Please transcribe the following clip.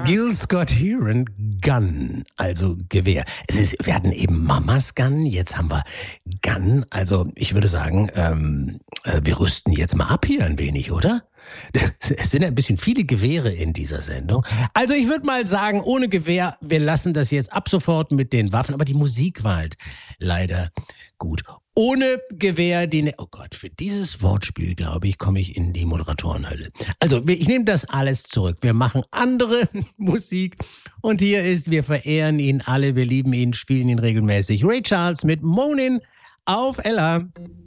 Gil Scott Heron, Gun, also Gewehr. Wir hatten eben Mamas Gun, jetzt haben wir Gun. Also ich würde sagen, wir rüsten jetzt mal ab hier ein wenig, oder? Es sind ein bisschen viele Gewehre in dieser Sendung. Also ich würde mal sagen, ohne Gewehr, wir lassen das jetzt ab sofort mit den Waffen. Aber die Musik war halt leider gut. Ohne Gewehr, oh Gott, für dieses Wortspiel, glaube ich, komme ich in die Moderatorenhölle. Also ich nehme das alles zurück. Wir machen andere Musik. Und hier ist, wir verehren ihn alle, wir lieben ihn, spielen ihn regelmäßig. Ray Charles mit Moanin' auf Ella.